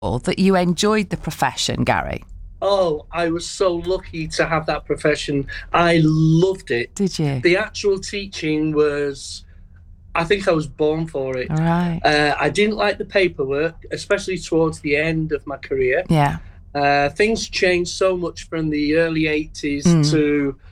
that you enjoyed the profession, Gary? Oh, I was so lucky to have that profession. I loved it. Did you? The actual teaching was, I think I was born for it. All right. I didn't like the paperwork, especially towards the end of my career. Yeah. Things changed so much from the early 80s to